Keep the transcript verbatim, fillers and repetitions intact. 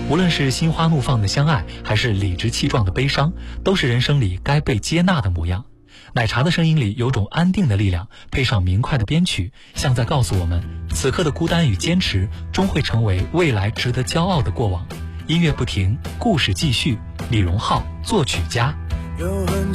无论是心花怒放的相爱，还是理直气壮的悲伤，都是人生里该被接纳的模样。奶茶的声音里有种安定的力量，配上明快的编曲，像在告诉我们，此刻的孤单与坚持终会成为未来值得骄傲的过往。音乐不停，故事继续。李荣浩作曲家。 有很